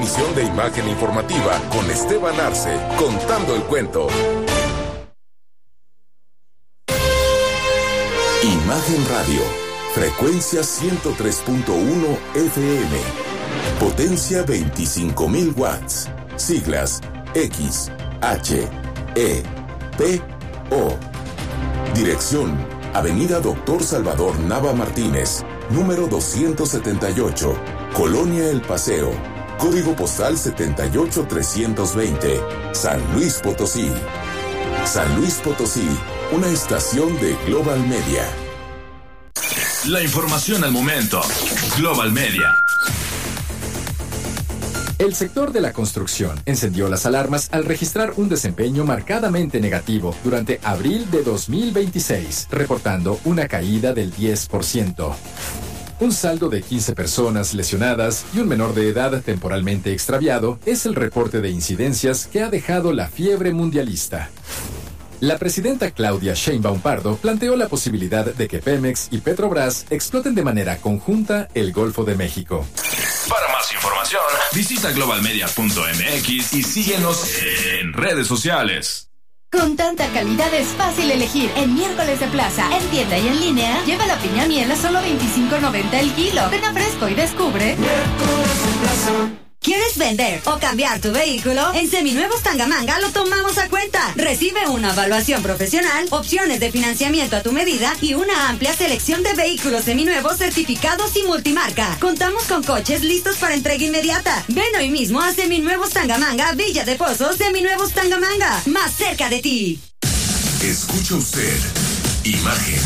Misión de imagen informativa con Esteban Arce, contando el cuento. Imagen Radio, frecuencia 103.1 FM, potencia 25.000 watts, siglas X, H, E, P, O. Dirección, Avenida Doctor Salvador Nava Martínez, número 278, Colonia El Paseo, código postal 78320, San Luis Potosí. San Luis Potosí, una estación de Global Media. La información al momento. Global Media. El sector de la construcción encendió las alarmas al registrar un desempeño marcadamente negativo durante abril de 2026, reportando una caída del 10%. Un saldo de 15 personas lesionadas y un menor de edad temporalmente extraviado es el reporte de incidencias que ha dejado la fiebre mundialista. La presidenta Claudia Sheinbaum Pardo planteó la posibilidad de que Pemex y Petrobras exploten de manera conjunta el Golfo de México. Para más información, visita globalmedia.mx y síguenos en redes sociales. Con tanta calidad es fácil elegir. En miércoles de plaza, en tienda y en línea, lleva la piña miel a solo $25.90 el kilo. Ven a Fresco y descubre miércoles de plaza. ¿Quieres vender o cambiar tu vehículo? En Seminuevos Tangamanga lo tomamos a cuenta. Recibe una evaluación profesional, opciones de financiamiento a tu medida y una amplia selección de vehículos seminuevos certificados y multimarca. Contamos con coches listos para entrega inmediata. Ven hoy mismo a Seminuevos Tangamanga, Villa de Pozos, Seminuevos Tangamanga, más cerca de ti. Escucha usted Imagen.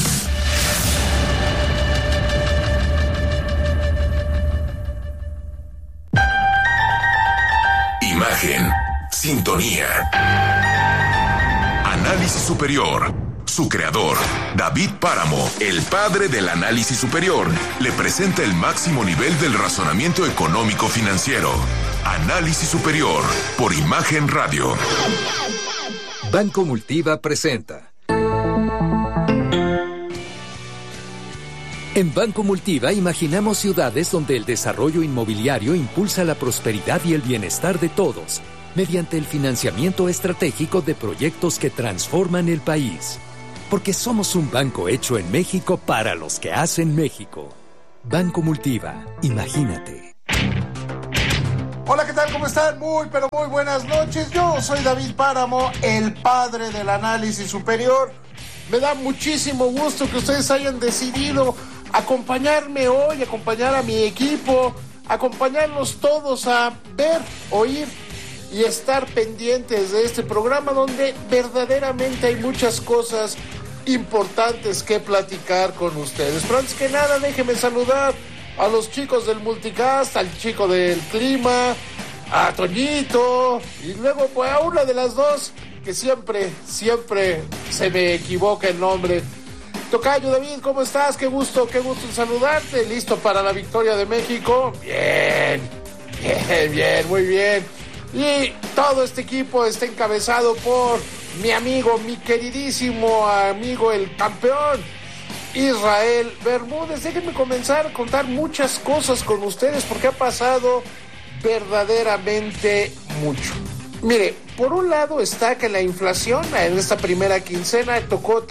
Imagen, sintonía. Análisis superior. Su creador, David Páramo, el padre del análisis superior, le presenta el máximo nivel del razonamiento económico financiero. Análisis superior por Imagen Radio. Banco Multiva presenta. En Banco Multiva imaginamos ciudades donde el desarrollo inmobiliario impulsa la prosperidad y el bienestar de todos, mediante el financiamiento estratégico de proyectos que transforman el país. Porque somos un banco hecho en México para los que hacen México. Banco Multiva, imagínate. Hola, ¿qué tal? ¿Cómo están? Muy, pero muy buenas noches. Yo soy David Páramo, el padre del análisis superior. Me da muchísimo gusto que ustedes hayan decidido acompañarme hoy, acompañar a mi equipo, acompañarlos todos a ver, oír y estar pendientes de este programa donde verdaderamente hay muchas cosas importantes que platicar con ustedes. Pero antes que nada, déjenme saludar a los chicos del Multicast, al chico del clima, a Toñito y luego pues a una de las dos que siempre se me equivoca el nombre. Tocayo David, ¿cómo estás? Qué gusto saludarte. ¿Listo para la victoria de México? Bien, muy bien. Y todo este equipo está encabezado por mi amigo, mi queridísimo amigo, el campeón, Israel Bermúdez. Déjenme comenzar a contar muchas cosas con ustedes porque ha pasado verdaderamente mucho. Mire, por un lado está que la inflación en esta primera quincena tocó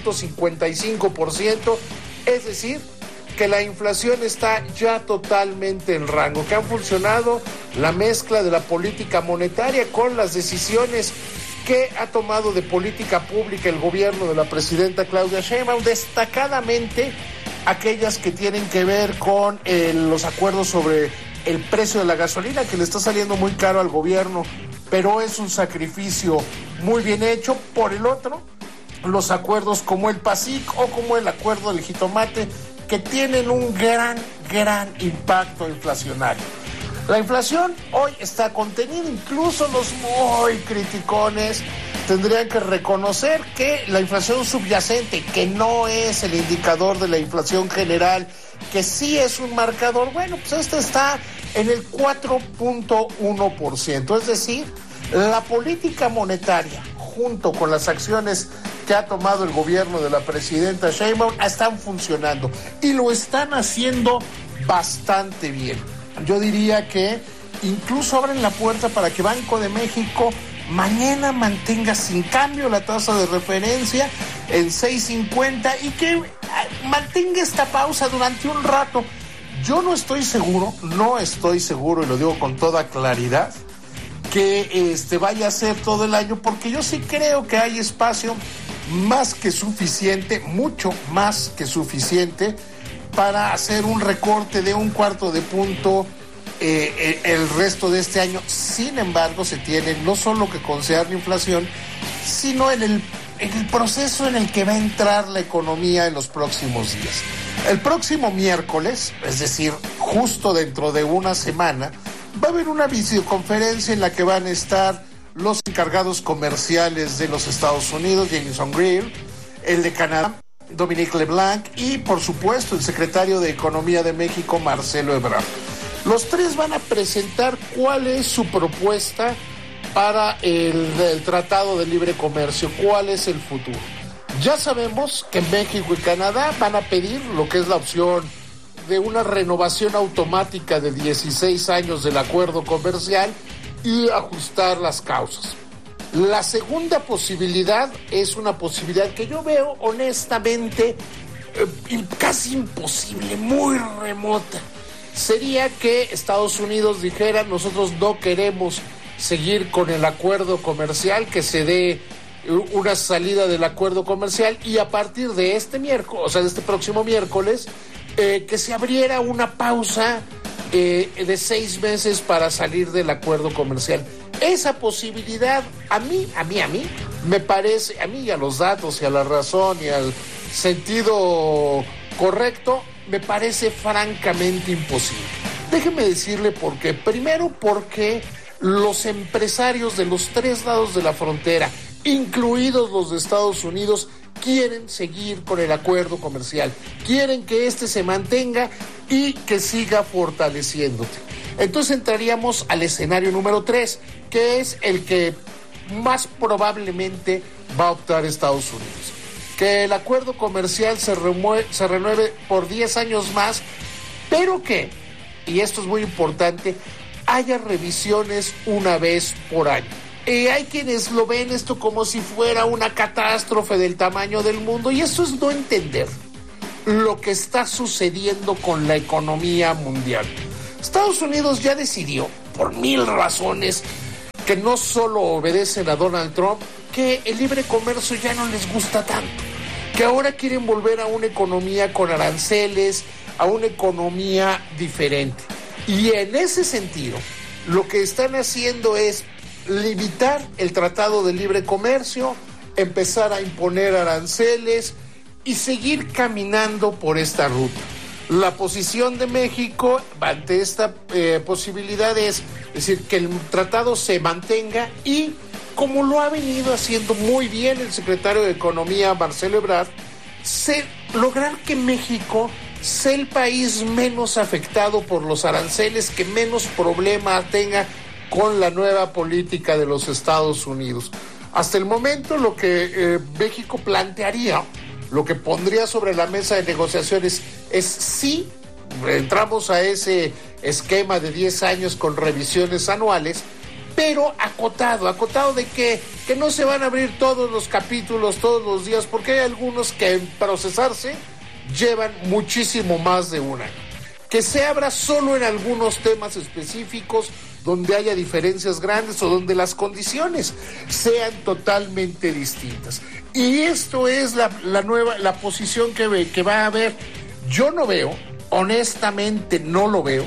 3.55%, es decir, que la inflación está ya totalmente en rango, que han funcionado la mezcla de la política monetaria con las decisiones que ha tomado de política pública el gobierno de la presidenta Claudia Sheinbaum, destacadamente aquellas que tienen que ver con los acuerdos sobre el precio de la gasolina, que le está saliendo muy caro al gobierno, pero es un sacrificio muy bien hecho. Por el otro, los acuerdos como el PASIC o como el acuerdo del jitomate, que tienen un gran impacto inflacionario. La inflación hoy está contenida, incluso los muy criticones tendrían que reconocer que la inflación subyacente, que no es el indicador de la inflación general, que sí es un marcador, bueno, pues este está en el 4.1%, es decir, la política monetaria junto con las acciones que ha tomado el gobierno de la presidenta Sheinbaum están funcionando y lo están haciendo bastante bien. Yo diría que incluso abren la puerta para que Banco de México mañana mantenga sin cambio la tasa de referencia en 6.50 y que mantenga esta pausa durante un rato. Yo no estoy seguro, y lo digo con toda claridad, que vaya a ser todo el año, porque yo sí creo que hay espacio más que suficiente, mucho más que suficiente, para hacer un recorte de 1/4 punto el resto de este año. Sin embargo, se tiene no solo que considerar la inflación, sino en el proceso en el que va a entrar la economía en los próximos días. El próximo miércoles, es decir, justo dentro de una semana, va a haber una videoconferencia en la que van a estar los encargados comerciales de los Estados Unidos, Jameson Greer, el de Canadá, Dominique LeBlanc, y por supuesto el secretario de Economía de México, Marcelo Ebrard. Los tres van a presentar cuál es su propuesta para el Tratado de Libre Comercio, cuál es el futuro. Ya sabemos que México y Canadá van a pedir lo que es la opción de una renovación automática de 16 años del acuerdo comercial y ajustar las causas. La segunda posibilidad es una posibilidad que yo veo honestamente casi imposible, muy remota. Sería que Estados Unidos dijera: nosotros no queremos seguir con el acuerdo comercial, que se dé una salida del acuerdo comercial, y a partir de este miércoles, o sea, de este próximo miércoles, que se abriera una pausa de 6 meses para salir del acuerdo comercial. Esa posibilidad a mí me parece, a mí y a los datos y a la razón y al sentido correcto, me parece francamente imposible. Déjeme decirle por qué. Primero, porque los empresarios de los 3 lados de la frontera, incluidos los de Estados Unidos, quieren seguir con el acuerdo comercial, quieren que se mantenga y que siga fortaleciéndose. Entonces entraríamos al escenario número 3, que es el que más probablemente va a optar Estados Unidos: que el acuerdo comercial se renueve por 10 años más, pero que, y esto es muy importante, haya revisiones una vez por año. Hay quienes lo ven esto como si fuera una catástrofe del tamaño del mundo, y eso es no entender lo que está sucediendo con la economía mundial. Estados Unidos ya decidió, por 1000 razones, que no solo obedecen a Donald Trump, que el libre comercio ya no les gusta tanto, que ahora quieren volver a una economía con aranceles, a una economía diferente. Y en ese sentido, lo que están haciendo es limitar el Tratado de Libre Comercio, empezar a imponer aranceles y seguir caminando por esta ruta. La posición de México ante esta posibilidad es decir, que el tratado se mantenga y, como lo ha venido haciendo muy bien el secretario de Economía, Marcelo Ebrard, lograr que México sea el país menos afectado por los aranceles, que menos problema tenga con la nueva política de los Estados Unidos. Hasta el momento, lo que México plantearía, lo que pondría sobre la mesa de negociaciones es si entramos a ese esquema de 10 años con revisiones anuales, pero acotado de que no se van a abrir todos los capítulos todos los días, porque hay algunos que en procesarse llevan muchísimo más de un año. Que se abra solo en algunos temas específicos donde haya diferencias grandes o donde las condiciones sean totalmente distintas. Y esto es la posición que va a haber. Yo no veo, honestamente no lo veo,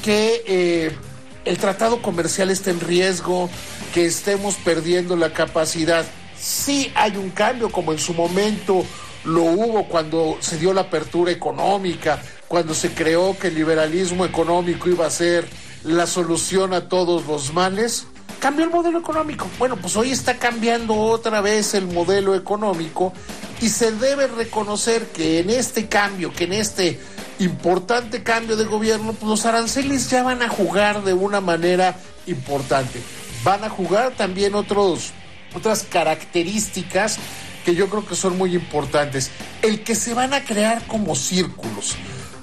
que el tratado comercial esté en riesgo, que estemos perdiendo la capacidad. Sí hay un cambio, como en su momento lo hubo cuando se dio la apertura económica, cuando se creó que el liberalismo económico iba a ser la solución a todos los males. Cambió el modelo económico. Bueno, pues hoy está cambiando otra vez el modelo económico y se debe reconocer que en este cambio, que en este importante cambio de gobierno, pues los aranceles ya van a jugar de una manera importante. Van a jugar también otras características que yo creo que son muy importantes. El que se van a crear como círculos.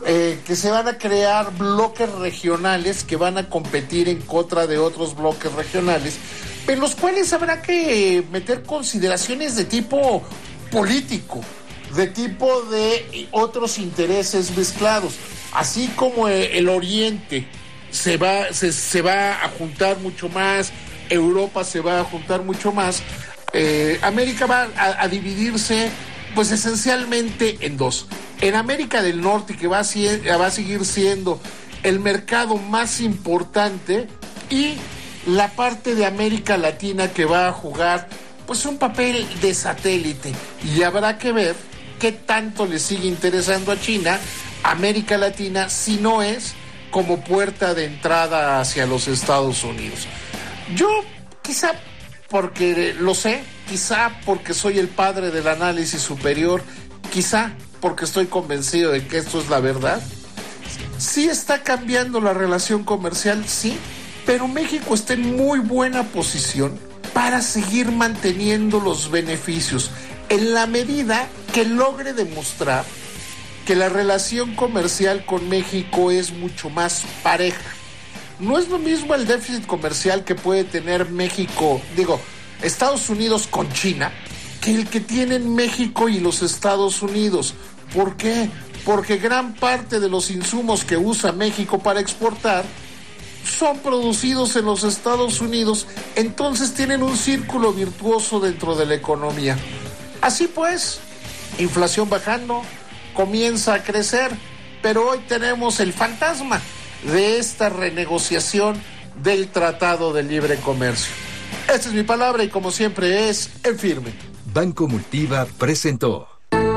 que se van a crear bloques regionales que van a competir en contra de otros bloques regionales, en los cuales habrá que meter consideraciones de tipo político, de tipo de otros intereses mezclados, así como el Oriente se va a juntar mucho más, Europa se va a juntar mucho más, América va a dividirse pues esencialmente en dos. En América del Norte, que va a seguir siendo el mercado más importante, y la parte de América Latina, que va a jugar pues un papel de satélite, y habrá que ver qué tanto le sigue interesando a China América Latina, si no es como puerta de entrada hacia los Estados Unidos. Yo, quizá porque lo sé, quizá porque soy el padre del análisis superior, quizá porque estoy convencido de que esto es la verdad, sí está cambiando la relación comercial, sí, pero México está en muy buena posición para seguir manteniendo los beneficios en la medida que logre demostrar que la relación comercial con México es mucho más pareja. No es lo mismo el déficit comercial que puede tener Estados Unidos con China, que el que tienen México y los Estados Unidos. ¿Por qué? Porque gran parte de los insumos que usa México para exportar son producidos en los Estados Unidos, entonces tienen un círculo virtuoso dentro de la economía. Así pues, inflación bajando, comienza a crecer, pero hoy tenemos el fantasma de esta renegociación del Tratado de Libre Comercio. Esta es mi palabra y como siempre es en firme. Banco Multiva presentó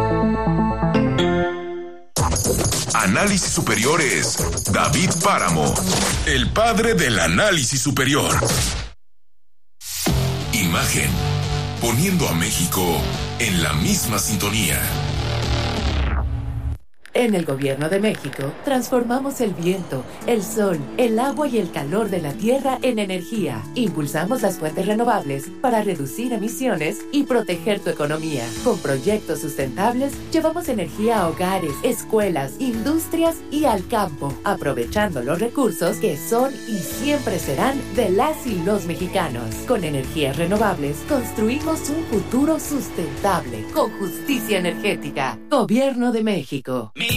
Análisis Superior es David Páramo, el padre del análisis superior. Imagen, poniendo a México en la misma sintonía. En el Gobierno de México, transformamos el viento, el sol, el agua y el calor de la tierra en energía. Impulsamos las fuentes renovables para reducir emisiones y proteger tu economía. Con proyectos sustentables, llevamos energía a hogares, escuelas, industrias y al campo, aprovechando los recursos que son y siempre serán de las y los mexicanos. Con energías renovables, construimos un futuro sustentable, con justicia energética. Gobierno de México.